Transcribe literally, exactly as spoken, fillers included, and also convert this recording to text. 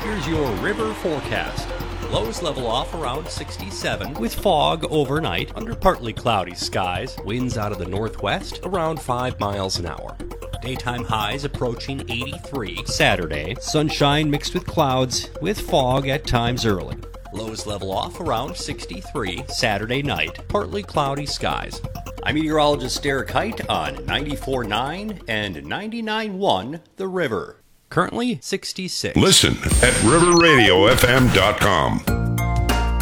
Here's your river forecast. Lows level off around sixty-seven with fog overnight under partly cloudy skies. Winds out of the northwest around five miles an hour. Daytime highs approaching eighty-three. Saturday, sunshine mixed with clouds with fog at times early. Lows level off around sixty-three. Saturday night, partly cloudy skies. I'm meteorologist Derek Height on ninety-four point nine and ninety-nine point one The River. Currently sixty-six. Listen at river radio f m dot com.